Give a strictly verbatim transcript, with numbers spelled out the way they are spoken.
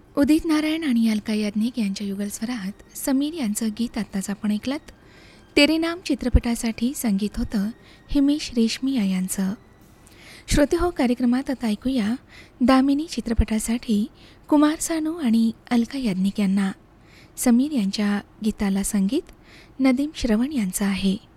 उदित नारायण आणि अलका याज्ञिक यांच्या युगलस्वरात समीर यांचं गीत आत्ताच आपण ऐकलत. तेरे नाम चित्रपटासाठी संगीत होतं हिमेश रेशमिया यांचं. श्रोते हो, कार्यक्रमात आता ऐकूया दामिनी चित्रपटासाठी कुमार सानू आणि अलका याज्ञिक यांना. समीर यांच्या गीताला संगीत नदीम श्रवण यांचं आहे.